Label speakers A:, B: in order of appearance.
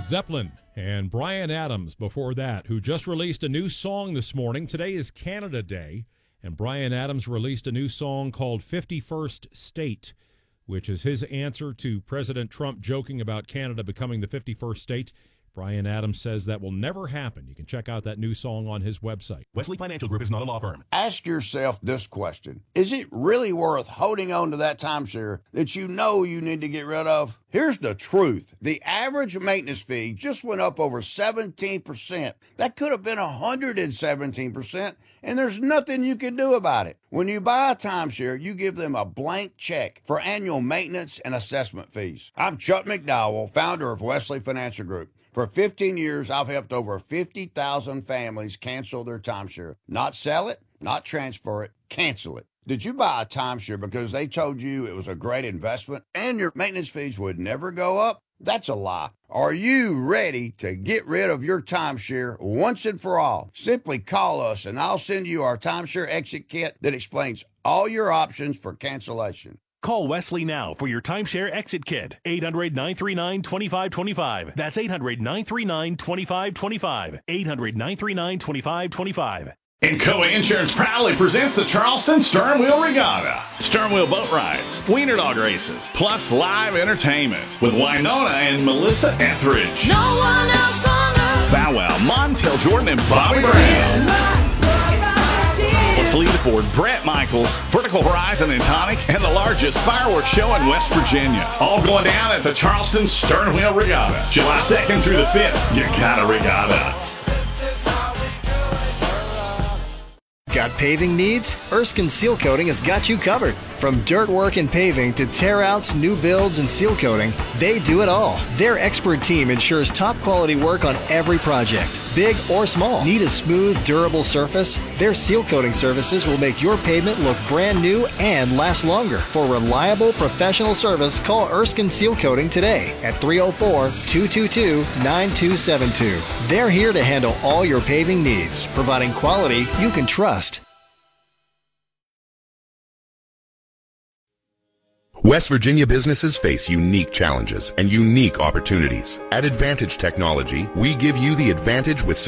A: Zeppelin and Bryan Adams before that, who just released a new song this morning. Today is Canada Day, and Bryan Adams released a new song called 51st State, which is his answer to President Trump joking about Canada becoming the 51st state. Bryan Adams says that will never happen. You can check out that new song on his website.
B: Wesley Financial Group is not a law firm.
C: Ask yourself this question. Is it really worth holding on to that timeshare that you know you need to get rid of? Here's the truth. The average maintenance fee just went up over 17%. That could have been 117%, and there's nothing you can do about it. When you buy a timeshare, you give them a blank check for annual maintenance and assessment fees. I'm Chuck McDowell, founder of Wesley Financial Group. For 15 years, I've helped over 50,000 families cancel their timeshare. Not sell it, not transfer it, cancel it. Did you buy a timeshare because they told you it was a great investment and your maintenance fees would never go up? That's a lie. Are you ready to get rid of your timeshare once and for all? Simply call us and I'll send you our timeshare exit kit that explains all your options for cancellation.
B: Call Wesley now for your timeshare exit kit. 800-939-2525. That's 800-939-2525. 800-939-2525.
D: Encoa Insurance proudly presents the Charleston Stern Wheel Regatta. Stern Wheel boat rides, wiener dog races, plus live entertainment with Winona and Melissa Etheridge.
E: No one else on earth.
D: Bow Wow, Montel Jordan, and Bobby Brown. Lee Ford, Brett Michaels, Vertical Horizon and Tonic, and the largest fireworks show in West Virginia. All going down at the Charleston Stern Wheel Regatta. July 2nd through the 5th. You got a regatta.
F: Got paving needs? Erskine Seal Coating has got you covered. From dirt work and paving to tear-outs, new builds, and seal coating, they do it all. Their expert team ensures top-quality work on every project, big or small. Need a smooth, durable surface? Their seal coating services will make your pavement look brand new and last longer. For reliable, professional service, call Erskine Seal Coating today at 304-222-9272. They're here to handle all your paving needs, providing quality you can trust.
G: West Virginia businesses face unique challenges and unique opportunities. At Advantage Technology, we give you the advantage with